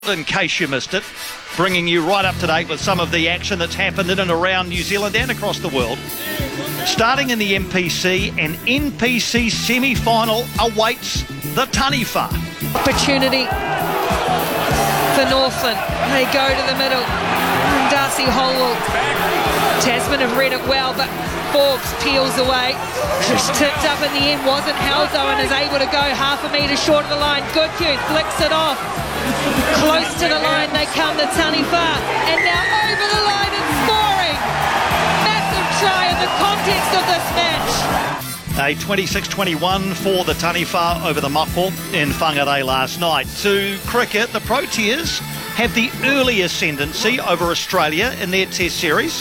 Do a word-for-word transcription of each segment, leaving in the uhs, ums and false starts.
In case you missed it, bringing you right up to date with some of the action that's happened in and around New Zealand and across the world. Starting in the M P C, an N P C semi-final awaits the Taniwha. Opportunity for Northland. They go to the middle. Darcy Holwell. Tasman have read it well, but Forbes peels away. Just tipped up in the end, wasn't held though, and is able to go half a metre short of the line. Goodhue flicks it off. Close to the line they come, the Taniwha, and now over the line and scoring. Massive try in the context of this match. A twenty-six twenty-one for the Taniwha over the Mako in Whangarei last night. To cricket, the Proteas have the early ascendancy over Australia in their Test series.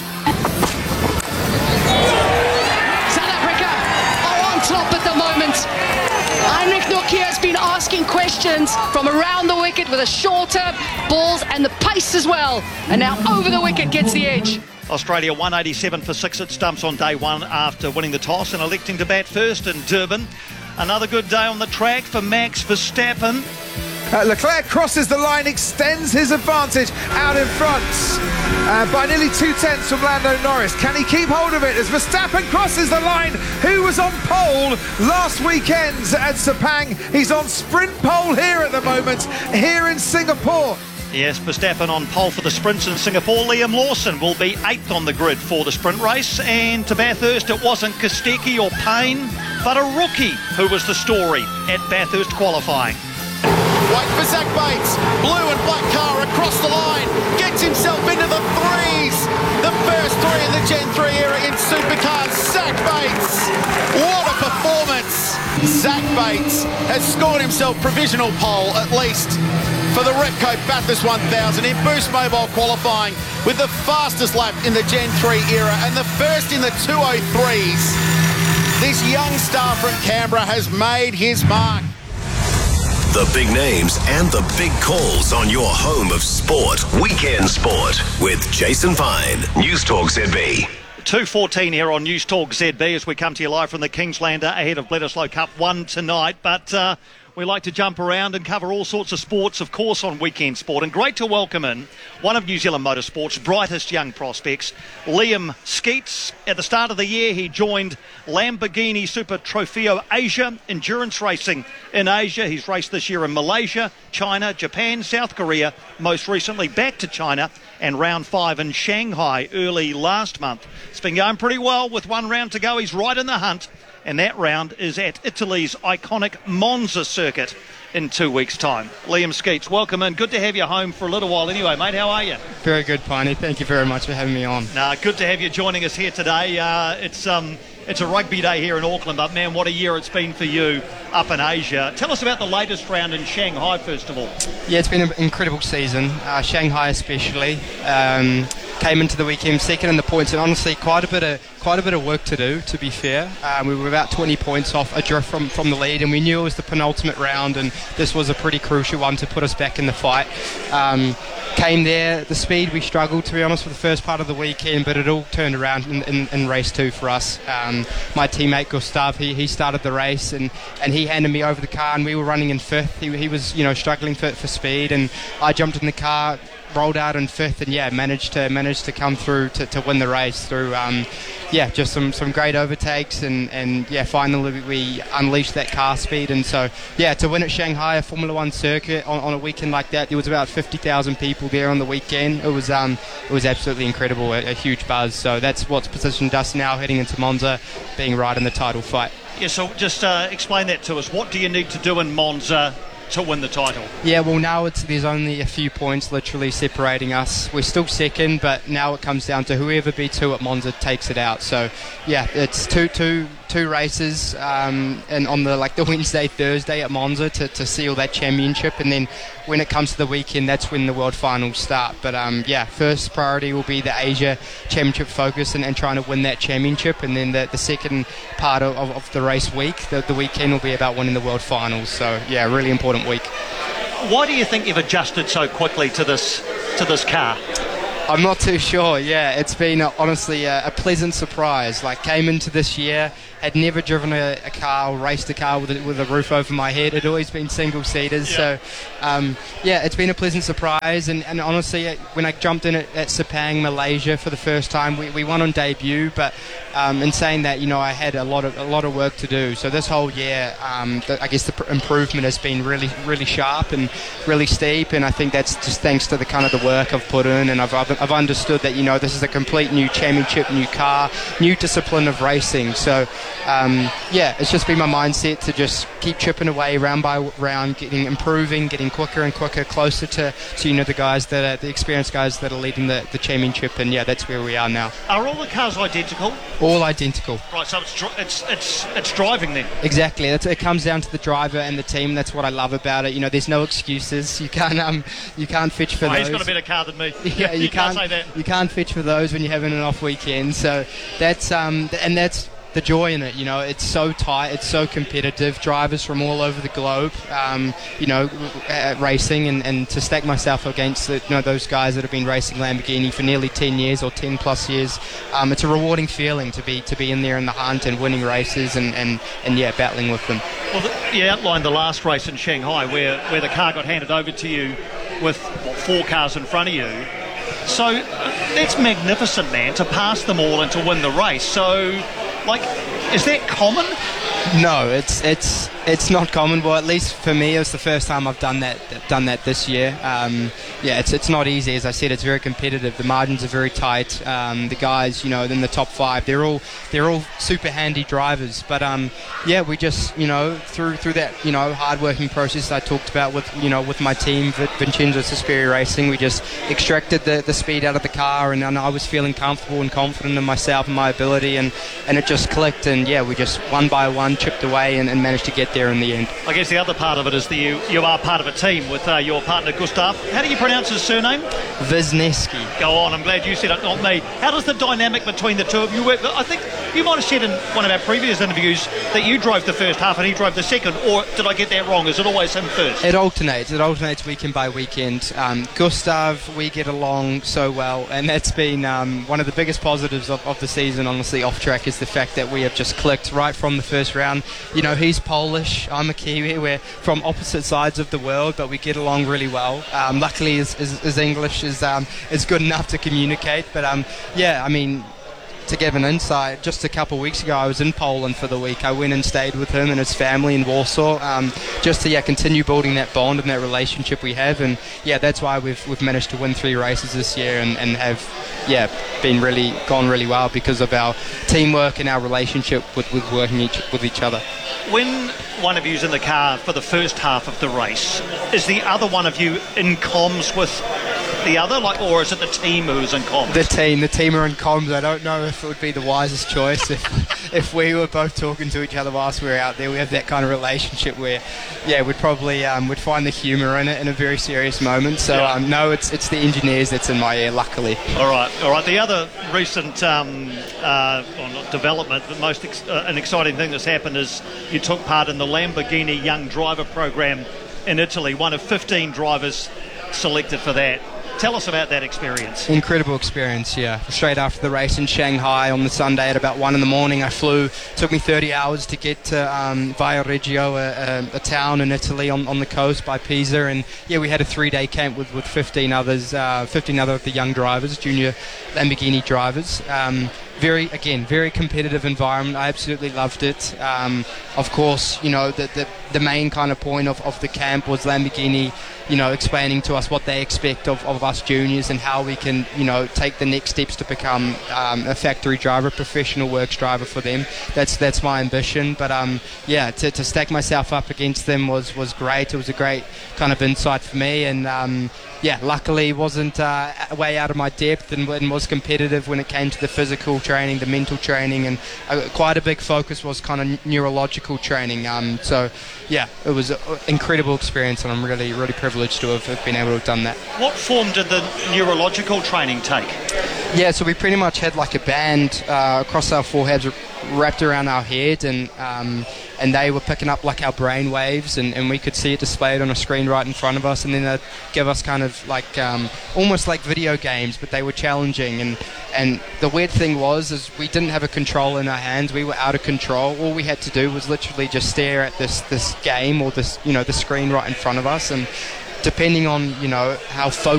South Africa are on top at the moment. Heinrich Nokia has been asking questions from around the wicket with a shorter balls and the pace as well. And now over the wicket gets the edge. Australia one eighty-seven for six at stumps on day one after winning the toss and electing to bat first in Durban. Another good day on the track for Max Verstappen. Uh, Leclerc crosses the line, extends his advantage out in front uh, by nearly two tenths from Lando Norris. Can he keep hold of it as Verstappen crosses the line? Who was on pole last weekend at Sepang? He's on sprint pole here at the moment, here in Singapore. Yes, Verstappen on pole for the sprints in Singapore. Liam Lawson will be eighth on the grid for the sprint race. And to Bathurst, it wasn't Kostecki or Payne, but a rookie who was the story at Bathurst qualifying. Wait for Zach Bates, blue and black car across the line, gets himself into the threes. The first three in the Gen three era in supercars. Zach Bates, what a performance. Zach Bates has scored himself provisional pole at least for the Repco Bathurst one thousand in Boost Mobile qualifying with the fastest lap in the Gen three era and the first in the two oh threes. This young star from Canberra has made his mark. The big names and the big calls on your home of sport. Weekend Sport with Jason Fine. News Talk Z B. two fourteen here on News Talk Z B as we come to you live from the Kingslander ahead of Bledisloe Cup one tonight. But uh, we like to jump around and cover all sorts of sports, of course, on Weekend Sport. And great to welcome in one of New Zealand motorsport's brightest young prospects, Liam Skeets. At the start of the year, he joined Lamborghini Super Trofeo Asia, endurance racing in Asia. He's raced this year in Malaysia, China, Japan, South Korea, most recently back to China, and round five in Shanghai early last month. It's been going pretty well with one round to go. He's right in the hunt. And that round is at Italy's iconic Monza circuit in two weeks' time. Liam Skeets, welcome in. Good to have you home for a little while anyway, mate. How are you? Very good, Piney. Thank you very much for having me on. Nah, good to have you joining us here today. Uh, it's um, it's a rugby day here in Auckland, but man, what a year it's been for you up in Asia. Tell us about the latest round in Shanghai, first of all. Yeah, it's been an incredible season. Uh, Shanghai especially. Um, came into the weekend second in the points, and honestly, quite a bit of quite a bit of work to do. To be fair, um, we were about twenty points off adrift from from the lead, and we knew it was the penultimate round, and this was a pretty crucial one to put us back in the fight. Um, came there, the speed we struggled, to be honest, for the first part of the weekend, but it all turned around in, in, in race two for us. Um, my teammate Gustav, he, he started the race, and, and he handed me over the car, and we were running in fifth. He, he was, you know, struggling for, for speed, and I jumped in the car, rolled out in fifth, and yeah, managed to managed to come through to, to win the race through um, yeah, just some, some great overtakes, and, and yeah, finally we unleashed that car speed. And so yeah, to win at Shanghai, a Formula One circuit on, on a weekend like that, there was about fifty thousand people there on the weekend. It was um it was absolutely incredible, a, a huge buzz. So that's what's positioned us now heading into Monza, being right in the title fight. Yeah, so just uh, explain that to us. What do you need to do in Monza to win the title? Yeah, well, now it's there's only a few points literally separating us. We're still second, but now it comes down to whoever beats who at Monza takes it out. So yeah, it's two two two races, um, and on the like the Wednesday Thursday at Monza to, to seal that championship, and then when it comes to the weekend, that's when the world finals start. But um, yeah, first priority will be the Asia Championship focus and, and trying to win that championship, and then the, the second part of, of, of the race week, the, the weekend will be about winning the world finals. So yeah, really important week. Why do you think you've adjusted so quickly to this to this car? I'm not too sure. Yeah, it's been uh, honestly a, a pleasant surprise. Like, came into this year, had never driven a, a car or raced a car with a, with a roof over my head. It'd always been single seaters. Yeah. So, um, yeah, it's been a pleasant surprise. And, and honestly, when I jumped in at, at Sepang, Malaysia for the first time, we, we won on debut. But um, in saying that, you know, I had a lot of a lot of work to do. So this whole year, um, the, I guess the pr- improvement has been really, really sharp and really steep. And I think that's just thanks to the kind of the work I've put in. And I've I've, I've understood that, you know, this is a complete new championship, new car, new discipline of racing. So. Um, yeah, it's just been my mindset to just keep chipping away round by round, getting improving, getting quicker and quicker, closer to, to you know the guys that are the experienced guys that are leading the, the championship, and yeah, that's where we are now. Are all the cars identical? All identical. Right, so it's dri- it's it's it's driving then. Exactly. It's, it comes down to the driver and the team. That's what I love about it. You know, there's no excuses. You can't um you can't fetch for oh, those. He's got a better car than me. Yeah, you, you can't, can't say that. You can't fetch for those when you're having an off weekend. So that's um and that's. the joy in it, you know, it's so tight, it's so competitive, drivers from all over the globe, um, you know, uh, racing, and, and to stack myself against the, you know, those guys that have been racing Lamborghini for nearly ten years or ten plus years, um, it's a rewarding feeling to be to be in there in the hunt and winning races and, and, and yeah, battling with them. Well, the, you outlined the last race in Shanghai where, where the car got handed over to you with what, four cars in front of you. So uh, that's magnificent, man, to pass them all and to win the race. So, like, is that common? No, it's it's it's not common. Well, at least for me, it was the first time I've done that done that this year. Um, yeah, it's it's not easy. As I said, it's very competitive. The margins are very tight. Um, the guys, you know, in the top five, they're all they're all super handy drivers. But um, yeah, we just, you know, through through that, you know, hard-working process I talked about with, you know, with my team, Vincenzo Suspiria Racing, we just extracted the, the speed out of the car, and, and I was feeling comfortable and confident in myself and my ability, and, and it just clicked. And yeah, we just one by one chipped away and, and managed to get there in the end. I guess the other part of it is that you, you are part of a team with uh, your partner Gustav. How do you pronounce his surname? Wisniewski. Go on, I'm glad you said it, not me. How does the dynamic between the two of you work? I think you might have said in one of our previous interviews that you drove the first half and he drove the second, or did I get that wrong? Is it always him first? It alternates. It alternates weekend by weekend. Um, Gustav, we get along so well, and that's been um, one of the biggest positives of, of the season, honestly, off track, is the fact that we have just clicked right from the first round. You know, he's Polish, I'm a Kiwi, we're from opposite sides of the world, but we get along really well. Um, luckily his, his, his English is um, is good enough to communicate, but um, yeah, I mean, to give an insight, just a couple of weeks ago I was in Poland for the week. I went and stayed with him and his family in Warsaw, um, just to yeah continue building that bond and that relationship we have, and yeah, that's why we've we've managed to win three races this year and, and have yeah been really gone really well because of our teamwork and our relationship with, with working each, with each other. When one of you's in the car for the first half of the race, is the other one of you in comms with the other, like, or is it the team who's in comms? The team, the team are in comms. I don't know if it would be the wisest choice if if we were both talking to each other whilst we were out there. We have that kind of relationship where, yeah, we'd probably um, would find the humour in it in a very serious moment. So yeah. um, no, it's it's the engineers that's in my ear, luckily. All right, all right. The other recent um, uh, well, not development, but most ex- uh, an exciting thing that's happened is you took part in the Lamborghini Young Driver Program in Italy. One of fifteen drivers selected for that. Tell us about that experience. Incredible experience, yeah. Straight after the race in Shanghai on the Sunday at about one in the morning, I flew. It took me thirty hours to get to um, Viareggio, a, a, a town in Italy on, on the coast by Pisa. And yeah, we had a three-day camp with, with fifteen others, uh, fifteen other of the young drivers, junior Lamborghini drivers. Um, Very, again, very competitive environment. I absolutely loved it. Um, of course, you know, the, the the main kind of point of, of the camp was Lamborghini, you know, explaining to us what they expect of, of us juniors and how we can, you know, take the next steps to become um, a factory driver, a professional works driver for them. That's that's my ambition. But um, yeah, to, to stack myself up against them was, was great. It was a great kind of insight for me, and um, yeah, luckily wasn't uh, way out of my depth and, and was competitive when it came to the physical training, the mental training, and uh, quite a big focus was kind of neurological training. Um, so yeah, it was an incredible experience, and I'm really, really privileged to have, have been able to have done that. What form did the neurological training take? Yeah, so we pretty much had like a band uh, across our foreheads wrapped around our head, and um, and they were picking up like our brain waves, and, and we could see it displayed on a screen right in front of us, and then they'd give us kind of like um, almost like video games, but they were challenging. And and the weird thing was is we didn't have a control in our hands. We were out of control. All we had to do was literally just stare at this this game or this, you know, the screen right in front of us, and depending on, you know, how focused